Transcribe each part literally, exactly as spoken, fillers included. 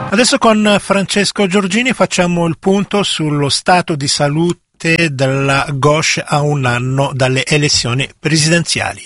Adesso con Francesco Giorgini facciamo il punto sullo stato di salute della Gauche a un anno dalle elezioni presidenziali.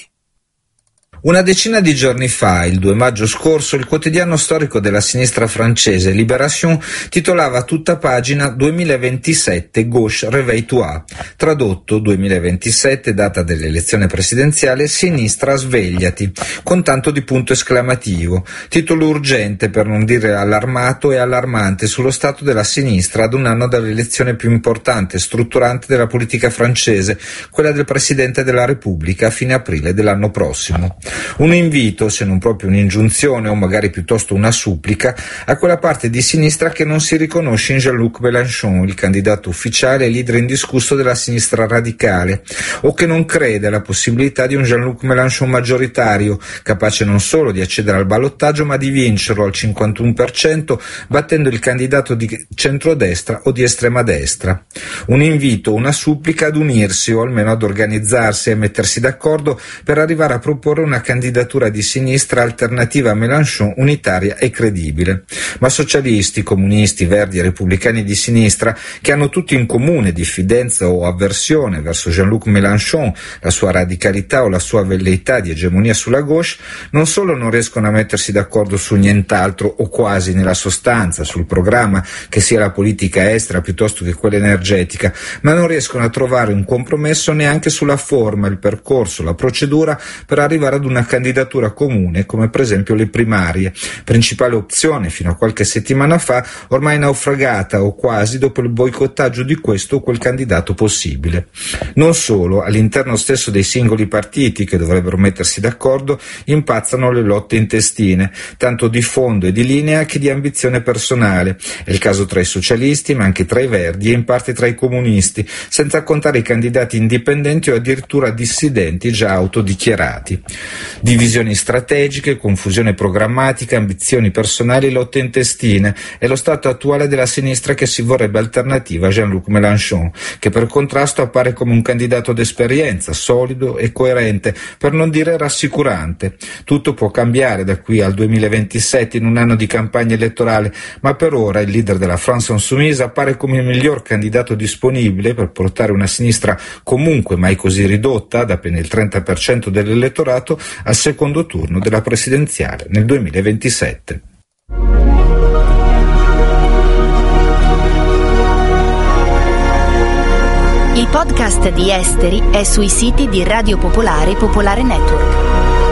Una decina di giorni fa, il due maggio scorso, il quotidiano storico della sinistra francese Libération titolava a tutta pagina duemilaventisette Gauche réveille-toi, tradotto duemilaventisette, data dell'elezione presidenziale, sinistra svegliati, con tanto di punto esclamativo, titolo urgente per non dire allarmato e allarmante sullo stato della sinistra ad un anno dall'elezione più importante e strutturante della politica francese, quella del Presidente della Repubblica a fine aprile dell'anno prossimo. Un invito, se non proprio un'ingiunzione o magari piuttosto una supplica, a quella parte di sinistra che non si riconosce in Jean-Luc Mélenchon, il candidato ufficiale e leader indiscusso della sinistra radicale, o che non crede alla possibilità di un Jean-Luc Mélenchon maggioritario, capace non solo di accedere al ballottaggio ma di vincerlo al cinquantuno per cento, battendo il candidato di centrodestra o di estrema destra. Un invito, una supplica ad unirsi o almeno ad organizzarsi e mettersi d'accordo per arrivare a proporre una candidatura di sinistra alternativa a Mélenchon, unitaria e credibile. Ma socialisti, comunisti, verdi e repubblicani di sinistra, che hanno tutti in comune diffidenza o avversione verso Jean-Luc Mélenchon, la sua radicalità o la sua velleità di egemonia sulla gauche, non solo non riescono a mettersi d'accordo su nient'altro o quasi nella sostanza, sul programma, che sia la politica estera piuttosto che quella energetica, ma non riescono a trovare un compromesso neanche sulla forma, il percorso, la procedura per arrivare ad una candidatura comune, come per esempio le primarie, principale opzione fino a qualche settimana fa, ormai naufragata o quasi dopo il boicottaggio di questo o quel candidato possibile. Non solo, all'interno stesso dei singoli partiti che dovrebbero mettersi d'accordo impazzano le lotte intestine, tanto di fondo e di linea che di ambizione personale. È il caso tra i socialisti, ma anche tra i verdi e in parte tra i comunisti, senza contare i candidati indipendenti o addirittura dissidenti già autodichiarati. Divisioni strategiche, confusione programmatica, ambizioni personali, lotte intestine è lo stato attuale della sinistra che si vorrebbe alternativa a Jean-Luc Mélenchon, che per contrasto appare come un candidato d'esperienza, solido e coerente, per non dire rassicurante. Tutto può cambiare da qui al duemilaventisette in un anno di campagna elettorale, ma per ora il leader della France Insoumise appare come il miglior candidato disponibile per portare una sinistra comunque mai così ridotta, da appena il trenta per cento dell'elettorato, al secondo turno della presidenziale nel duemilaventisette. Il podcast di Esteri è sui siti di Radio Popolare e Popolare Network.